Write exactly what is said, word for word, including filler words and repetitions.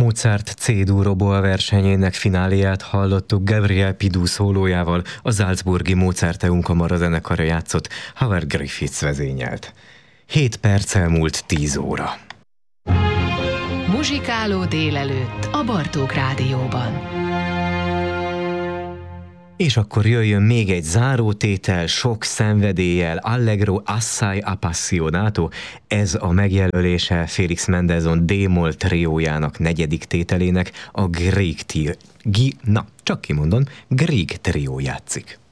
Mozart C-dur oboa versenyének fináléját hallottuk Gabriel Pidou szólójával, a Salzburgi Mozarteum kamarazenekara játszott, Howard Griffiths vezényelt. Hét perccel múlt tíz óra. Muzsikáló délelőtt a Bartók Rádióban. És akkor jöjjön még egy zárótétel, sok szenvedéllyel, Allegro assai appassionato, ez a megjelölése Félix Mendelssohn D-moll triójának negyedik tételének, a Grieg, ti- Gi- na, csak kimondom, Grieg trió játszik.